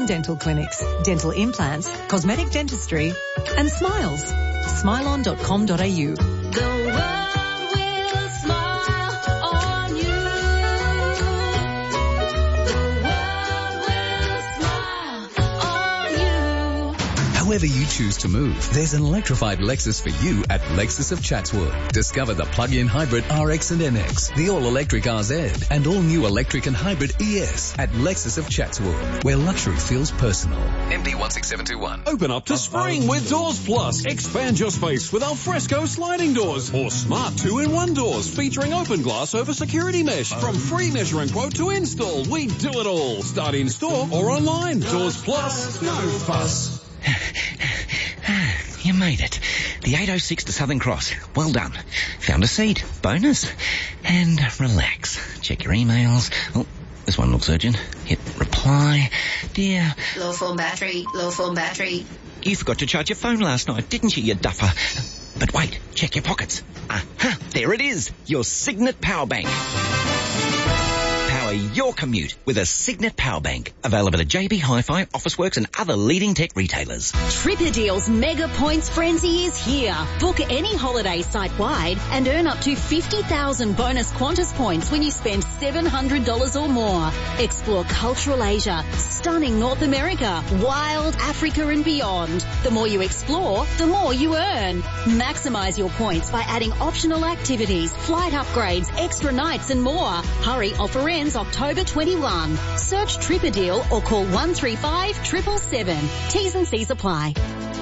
dental clinics, dental implants, cosmetic dentistry and smiles. Smilon.com.au. The world will smile on you. The world will smile on you. However you choose to move, there's an electrified Lexus for you at Lexus of Chatswood. Discover the plug-in hybrid RX and NX, the all-electric RZ, and all-new electric and hybrid ES at Lexus of Chatswood, where luxury feels personal. MD 16721. Open up to spring with Doors Plus. Expand your space with Alfresco sliding doors or smart 2-in-1 doors featuring open glass over security mesh. From free measuring quote to install, we do it all. Start in store or online. Doors Plus, no fuss. You made it. The 806 to Southern Cross. Well done. Found a seat. Bonus. And relax. Check your emails. Oh, this one looks urgent. Hit reply. Dear. Low phone battery. Low phone battery. You forgot to charge your phone last night, didn't you duffer? But wait, check your pockets. Aha, there it is. Your Signet Power Bank. Power your commute with a Signet Power Bank. Available at JB Hi-Fi, Officeworks and other leading tech retailers. Tripperdeal's Mega Points Frenzy is here. Book any holiday site-wide and earn up to 50,000 bonus Qantas points when you spend $700 or more. Explore cultural Asia, stunning North America, wild Africa and beyond. The more you explore, the more you earn. Maximise your points by adding optional activities, flight upgrades, extra nights and more. Hurry, offer ends October 21. Search Tripperdeal or call 135 777. T's and C's apply.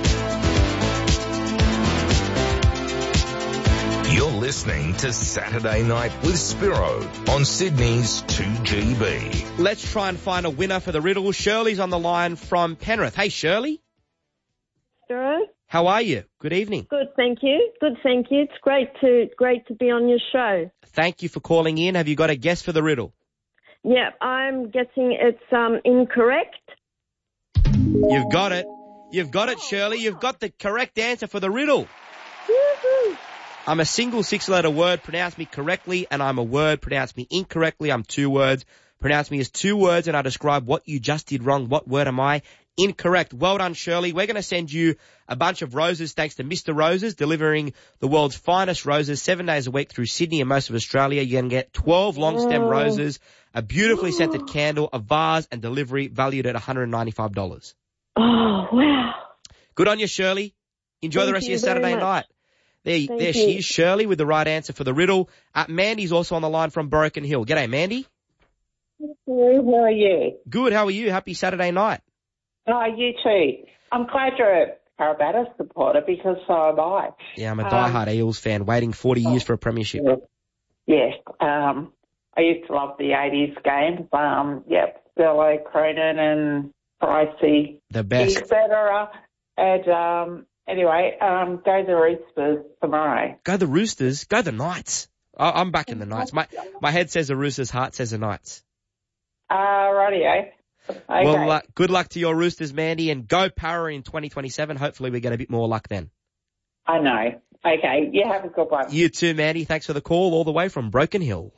You're listening to Saturday Night with Spiro on Sydney's 2GB. Let's try and find a winner for the riddle. Shirley's on the line from Penrith. Hey, Shirley. Spiro? How are you? Good evening. Good, thank you. Good, thank you. It's great to be on your show. Thank you for calling in. Have you got a guess for the riddle? Yeah, I'm guessing it's incorrect. You've got it. You've got it, Shirley. You've got the correct answer for the riddle. Woo-hoo. I'm a single 6-letter word. Pronounce me correctly, and I'm a word. Pronounce me incorrectly. I'm 2 words. Pronounce me as 2 words, and I describe what you just did wrong. What word am I? Incorrect. Well done, Shirley. We're going to send you a bunch of roses thanks to Mr. Roses, delivering the world's finest roses 7 days a week through Sydney and most of Australia. You're going to get 12 long stem roses, a beautifully scented candle, a vase, and delivery valued at $195. Oh, wow. Good on you, Shirley. Enjoy the rest of your Saturday night. There she is, Shirley, with the right answer for the riddle. Mandy's also on the line from Broken Hill. G'day, Mandy. How are you? Good. How are you? Happy Saturday night. Oh, you too. I'm glad you're a Parramatta supporter because so am I. Yeah, I'm a diehard Eels fan, waiting 40 years for a premiership. Yes. I used to love the 80s games. Bello, Cronin and Pricey. The best. Etc. And anyway, go the Roosters tomorrow. Go the Roosters? Go the Knights. I'm back in the Knights. My head says the Roosters, heart says the Knights. Rightio. Okay. Well, good luck to your Roosters, Mandy, and go Para in 2027. Hopefully we get a bit more luck then. I know. Okay, you have a good one. You too, Mandy. Thanks for the call all the way from Broken Hill.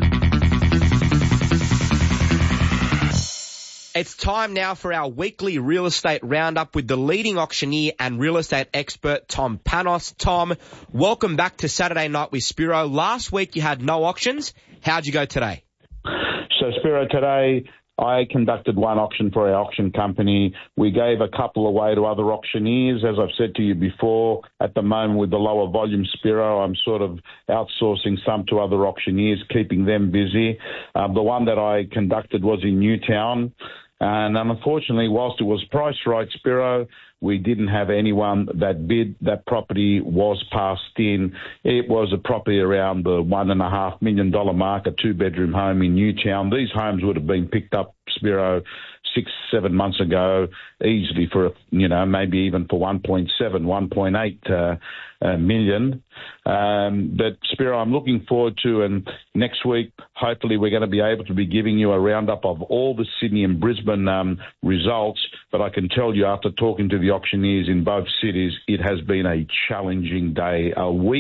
It's time now for our weekly real estate roundup with the leading auctioneer and real estate expert, Tom Panos. Tom, welcome back to Saturday Night with Spiro. Last week you had no auctions. How'd you go today? So, Spiro, today I conducted one auction for our auction company. We gave a couple away to other auctioneers. As I've said to you before, at the moment with the lower volume, Spiro, I'm sort of outsourcing some to other auctioneers, keeping them busy. The one that I conducted was in Newtown. And unfortunately, whilst it was priced right, Spiro, we didn't have anyone that bid. That property was passed in. It was a property around the $1.5 million mark, a 2-bedroom home in Newtown. These homes would have been picked up, Spiro, 6-7 months ago, easily for, maybe even for 1.7, 1.8. million. But Spiro, I'm looking forward to, and next week, hopefully we're going to be able to be giving you a roundup of all the Sydney and Brisbane results. But I can tell you, after talking to the auctioneers in both cities, it has been a challenging day.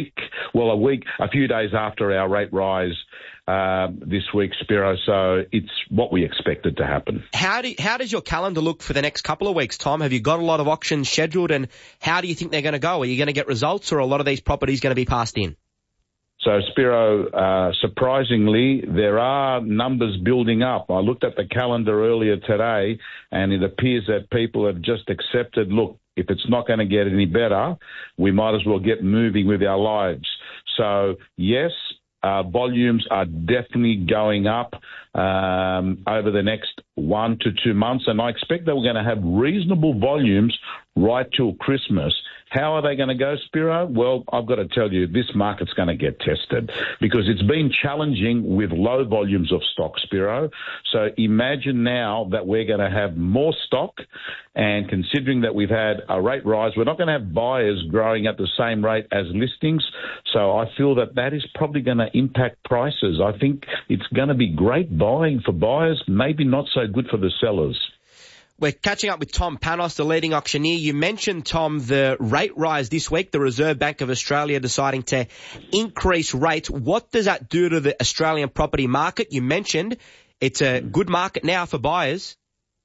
A few days after our rate rise this week, Spiro, so it's what we expected to happen. How does your calendar look for the next couple of weeks, Tom? Have you got a lot of auctions scheduled, and how do you think they're going to go? Are you going to get results, or are a lot of these properties going to be passed in? So, Spiro, surprisingly, there are numbers building up. I looked at the calendar earlier today, and it appears that people have just accepted, look, if it's not going to get any better, we might as well get moving with our lives. So, yes, volumes are definitely going up over the next 1 to 2 months, and I expect that we're going to have reasonable volumes right till Christmas. How are they going to go, Spiro? Well, I've got to tell you, this market's going to get tested because it's been challenging with low volumes of stock, Spiro. So imagine now that we're going to have more stock, and considering that we've had a rate rise, we're not going to have buyers growing at the same rate as listings. So I feel that that is probably going to impact prices. I think it's going to be great buying for buyers, maybe not so good for the sellers. We're catching up with Tom Panos, the leading auctioneer. You mentioned, Tom, the rate rise this week, the Reserve Bank of Australia deciding to increase rates. What does that do to the Australian property market? You mentioned it's a good market now for buyers.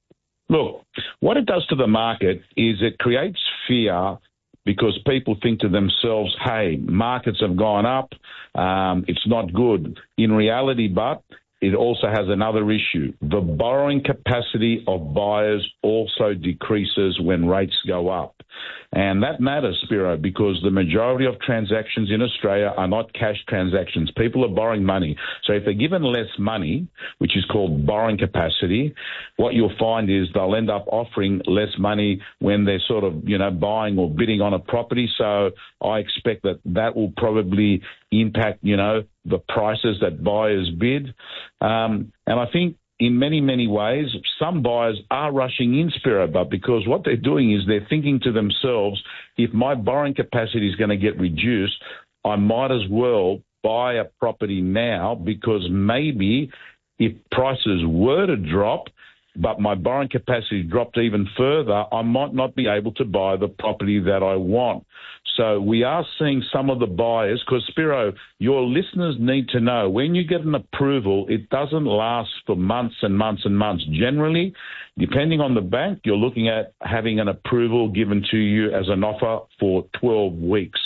Look, what it does to the market is it creates fear because people think to themselves, hey, markets have gone up, it's not good. In reality, but it also has another issue. The borrowing capacity of buyers also decreases when rates go up. And that matters, Spiro, because the majority of transactions in Australia are not cash transactions. People are borrowing money. So if they're given less money, which is called borrowing capacity, what you'll find is they'll end up offering less money when they're sort of, buying or bidding on a property. So I expect that will probably impact, the prices that buyers bid. And I think in many, many ways, some buyers are rushing in, Spiro, but because what they're doing is they're thinking to themselves, if my borrowing capacity is going to get reduced, I might as well buy a property now because maybe if prices were to drop, but my borrowing capacity dropped even further, I might not be able to buy the property that I want. So we are seeing some of the buyers, because Spiro, your listeners need to know when you get an approval, it doesn't last for months and months and months. Generally, depending on the bank, you're looking at having an approval given to you as an offer for 12 weeks.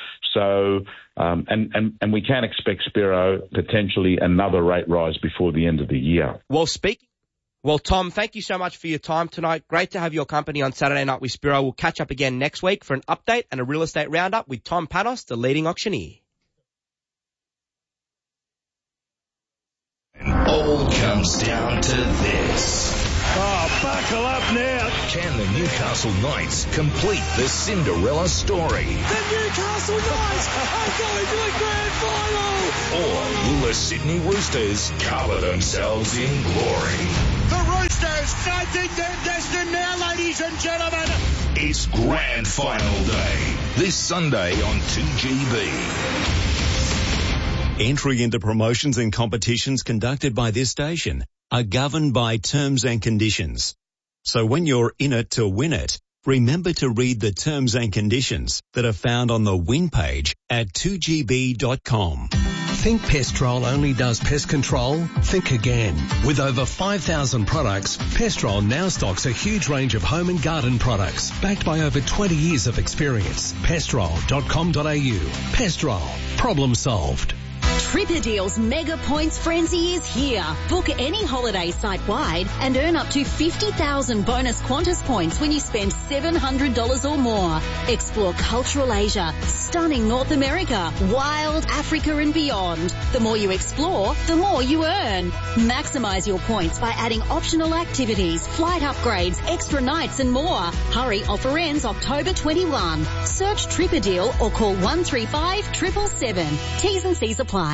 So, and we can expect, Spiro, potentially another rate rise before the end of the year. Well, Tom, thank you so much for your time tonight. Great to have your company on Saturday Night with Spiro. We'll catch up again next week for an update and a real estate roundup with Tom Panos, the leading auctioneer. It all comes down to this. Oh, buckle up now. Can the Newcastle Knights complete the Cinderella story? The Newcastle Knights are going to the grand final. Or will the Sydney Roosters cover themselves in glory? The Roosters, I think they're destined now, ladies and gentlemen. It's grand final day, this Sunday on 2GB. Entry into promotions and competitions conducted by this station are governed by terms and conditions. So when you're in it to win it, remember to read the terms and conditions that are found on the win page at 2gb.com. Think Pestrol only does pest control? Think again. With over 5,000 products, Pestrol now stocks a huge range of home and garden products, backed by over 20 years of experience. Pestrol.com.au. Pestrol. Problem solved. Tripadeal's Mega Points Frenzy is here. Book any holiday site-wide and earn up to 50,000 bonus Qantas points when you spend $700 or more. Explore cultural Asia, stunning North America, wild Africa and beyond. The more you explore, the more you earn. Maximize your points by adding optional activities, flight upgrades, extra nights and more. Hurry, offer ends October 21. Search Tripadeal or call 135 777. T's and C's apply.